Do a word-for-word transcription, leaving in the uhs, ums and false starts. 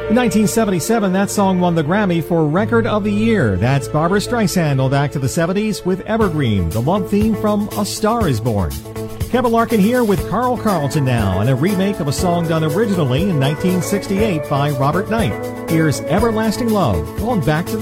In nineteen seventy-seven, that song won the Grammy for Record of the Year. That's Barbra Streisand all back to the seventies with Evergreen, the love theme from A Star Is Born. Kevin Larkin here with Carl Carlton now, and a remake of a song done originally in nineteen sixty-eight by Robert Knight. Here's Everlasting Love, going back to the